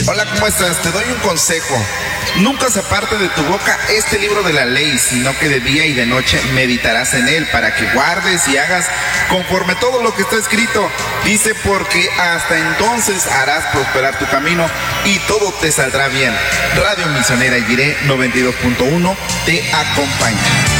Hola, ¿cómo estás? Te doy un consejo. Nunca se aparte de tu boca este libro de la ley, sino que de día y de noche meditarás en él para que guardes y hagas conforme todo lo que está escrito. Dice, porque hasta entonces harás prosperar tu camino y todo te saldrá bien. Radio Misionera Jiré 92.1 te acompaña.